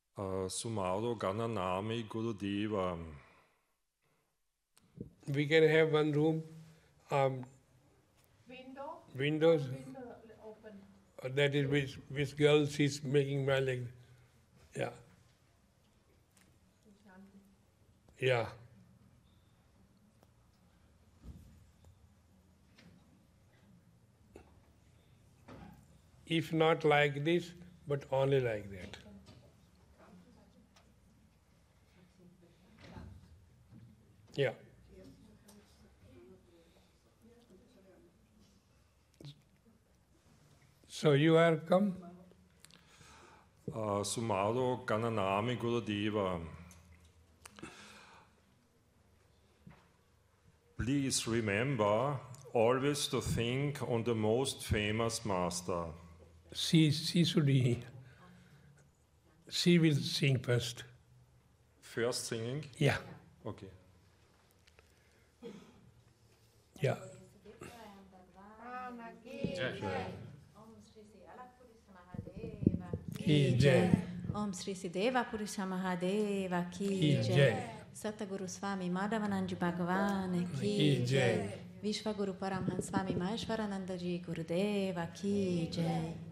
Sumaudo Gananami Gurudeva. We can have one room, windows. Open. That is which girl she's making my leg. Yeah. Yeah. If not like this, but only like that. Yeah. So you are come? Sumaudo Gananami Gurudeva. Please remember always to think on the most famous master. She will sing first. First singing? Yeah. Okay. Yeah. Ki Jai. Om Sri Siddheva Purusha Mahadeva Ki Jai. Sataguru Swami Madhavananji Bhagavan Ki Jai. Vishwaguru Paramhans Swami Maheshwarananda Ji Gurudeva Ki Jai.